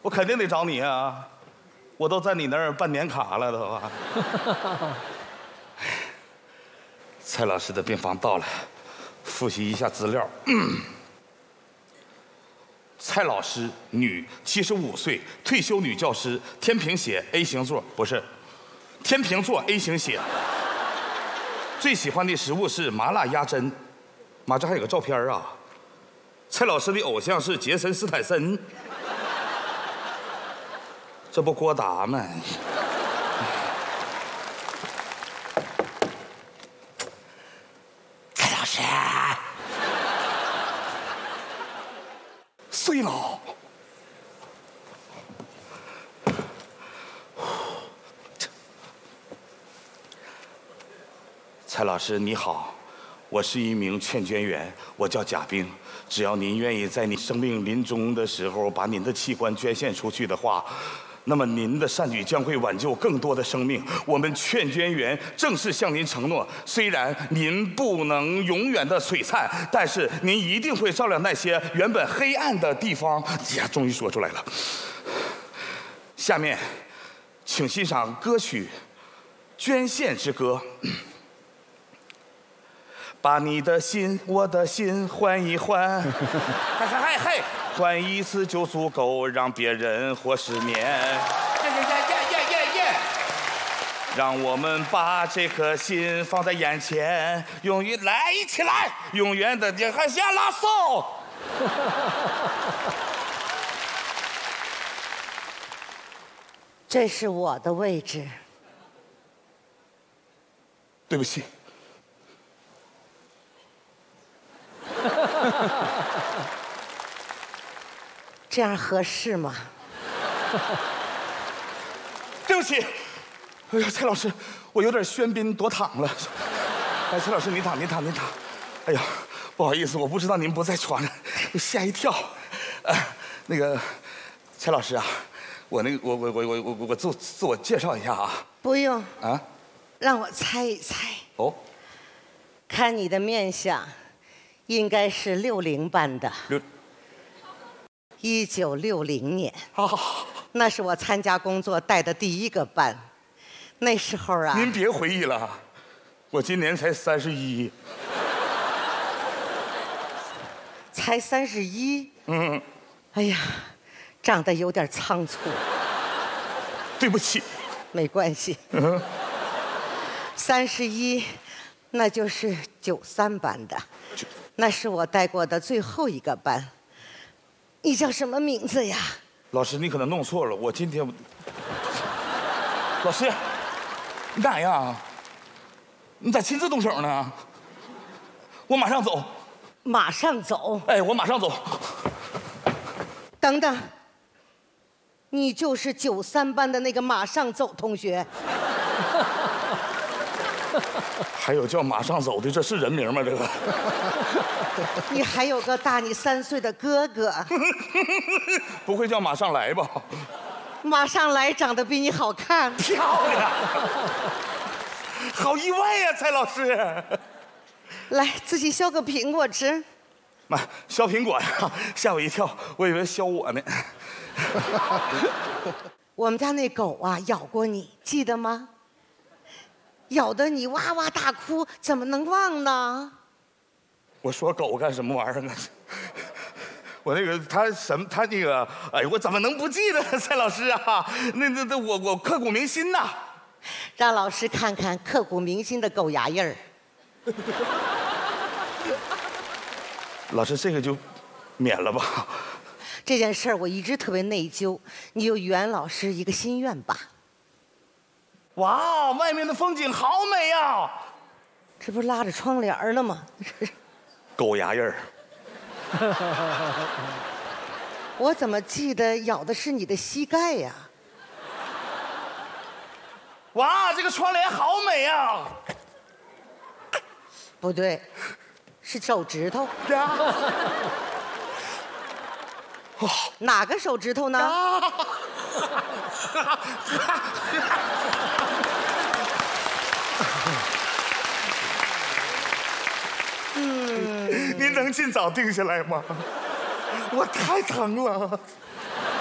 我肯定得找你啊！我都在你那儿办年卡了都啊。蔡老师的病房到了，复习一下资料。蔡老师，女，75岁，退休女教师，天平血 A 型座，不是，天平座 A 型血。最喜欢的食物是麻辣鸭胗。妈，这还有个照片啊！蔡老师的偶像是杰森·斯坦森。这不郭达吗？蔡老师，睡了。蔡老师你好，我是一名劝捐员，我叫贾冰。只要您愿意在你生命临终的时候把您的器官捐献出去的话，那么您的善举将会挽救更多的生命。我们劝捐员正式向您承诺，虽然您不能永远的璀璨，但是您一定会照亮那些原本黑暗的地方。呀，终于说出来了。下面，请欣赏歌曲《捐献之歌》。把你的心，我的心换一换，嗨，换一次就足够让别人活10年。让我们把这颗心放在眼前，永远来一起来，永远的还下拉手。 这是我的位置。 对不起。 这样合适吗？ 对不起，哎呀，蔡老师，我有点喧宾夺躺了。哎，蔡老师，您躺。哎呀，不好意思，我不知道您不在床上，吓一跳。那个，蔡老师啊，我自我介绍一下啊。 不用啊， 让我猜一猜。 哦， 看你的面相。应该是60班的，1960年，那是我参加工作带的第1个班。那时候啊， 您别回忆了，我今年才31。 才31？嗯。哎呀，长得有点仓促。 对不起。 没关系。31，那就是93班的。那是我带过的最后1个班。你叫什么名字呀？ 老师，你可能弄错了，我今天。老师，你干啥呀？你咋亲自动手呢？我马上走。 马上走？ 哎，我马上走。 等等，你就是93班的那个马上走同学。 还有叫马上走的，这是人名吗？这个？ 你还有个大你3岁的哥哥。 不会叫马上来吧？ 马上来长得比你好看。 漂亮。好意外呀，蔡老师。 来，自己削个苹果吃。 妈，削苹果呀，吓我一跳，我以为削我呢。 我们家那狗啊，咬过你，记得吗？咬得你哇哇大哭，怎么能忘呢？ 我说狗干什么玩意儿啊？我那个他那个，哎，我怎么能不记得蔡老师啊？那我刻骨铭心呐。 让老师看看刻骨铭心的狗牙印儿。 老师，这个就免了吧。 这件事儿我一直特别内疚，你就圆老师一个心愿吧。 哇，外面的风景好美呀！ 这不是拉着窗帘了吗？ 狗牙印儿。 我怎么记得咬的是你的膝盖呀？ 哇，这个窗帘好美呀！ 不对，是手指头。哪个手指头呢？ 您能尽早定下来吗？我太疼了。